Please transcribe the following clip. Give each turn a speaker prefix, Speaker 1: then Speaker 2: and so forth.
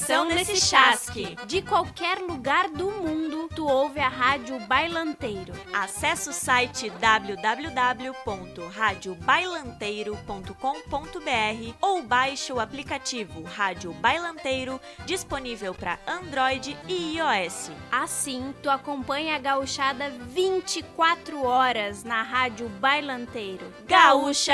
Speaker 1: Atenção nesse chasque!
Speaker 2: De qualquer lugar do mundo, tu ouve a Rádio Bailanteiro.
Speaker 1: Acesse o site www.radiobailanteiro.com.br ou baixe o aplicativo Rádio Bailanteiro, disponível para Android e iOS.
Speaker 2: Assim, tu acompanha a gauchada 24 horas na Rádio Bailanteiro.
Speaker 1: Gaúcha